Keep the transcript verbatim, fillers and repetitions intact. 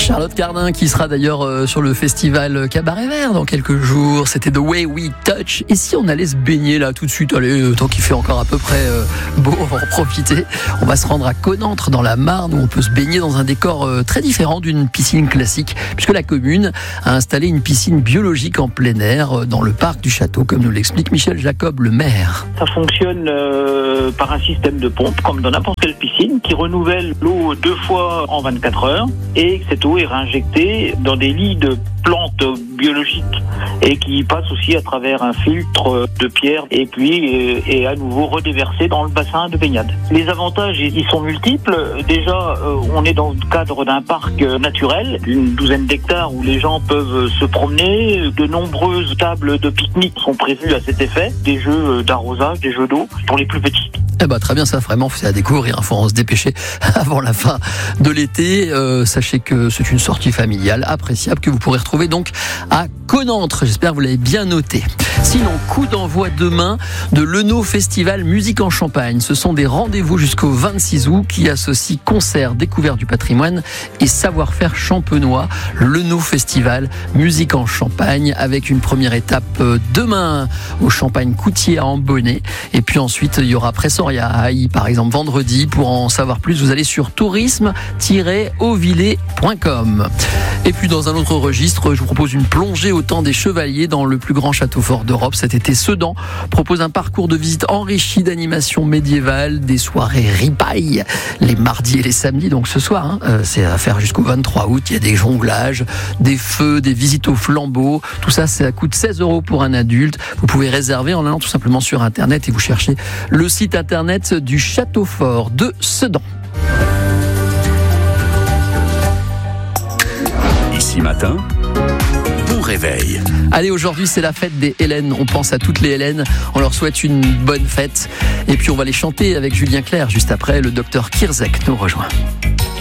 Charlotte Cardin qui sera d'ailleurs euh, sur le festival Cabaret Vert dans quelques jours. C'était The Way We Touch. Et si on allait se baigner là tout de suite, allez, euh, tant qu'il fait encore à peu près euh, beau, on va en profiter. On va se rendre à Connantre dans la Marne où on peut se baigner dans un décor euh, très différent d'une piscine classique puisque la commune a installé une piscine biologique en plein air euh, dans le parc du château comme nous l'explique Michel Jacob, le maire. Ça fonctionne euh, par un système de pompe comme dans n'importe quelle piscine qui renouvelle l'eau deux fois en vingt-quatre heures et cette eau est réinjectée dans des lits de plantes biologiques et qui passe aussi à travers un filtre de pierre et puis est à nouveau redéversée dans le bassin de baignade. Les avantages, ils sont multiples. Déjà, on est dans le cadre d'un parc naturel, d'une douzaine d'hectares où les gens peuvent se promener. De nombreuses tables de pique-nique sont prévues à cet effet. Des jeux d'arrosage, des jeux d'eau pour les plus petits. Eh ben, très bien, ça vraiment c'est à découvrir, il faut en se dépêcher avant la fin de l'été. Euh, sachez que c'est une sortie familiale appréciable que vous pourrez retrouver donc à Connantre. J'espère que vous l'avez bien noté. Sinon, coup d'envoi demain de l'Eno Festival Musique en Champagne. Ce sont des rendez-vous jusqu'au vingt-six août qui associent concerts, découverte du patrimoine et savoir-faire champenois. L'Eno Festival Musique en Champagne avec une première étape demain au Champagne-Coutier à Ambonnet. Et puis ensuite, il y aura Pressoria à Haï, par exemple, vendredi. Pour en savoir plus, vous allez sur tourisme tiret auvillé point com. Et puis dans un autre registre, je vous propose une plongée au temps des chevaliers dans le plus grand château fort d'Europe. Cet été, Sedan propose un parcours de visite enrichi d'animations médiévales, des soirées ripailles les mardis et les samedis. Donc ce soir, hein, euh, c'est à faire jusqu'au vingt-trois août. Il y a des jonglages, des feux, des visites au flambeau. Tout ça, ça coûte seize euros pour un adulte. Vous pouvez réserver en allant tout simplement sur Internet et vous cherchez le site Internet du Château Fort de Sedan. Ici matin, bon réveil. Allez, aujourd'hui c'est la fête des Hélènes. On pense à toutes les Hélènes. On leur souhaite une bonne fête. Et puis on va les chanter avec Julien Clerc juste après. Le docteur Kirzek nous rejoint.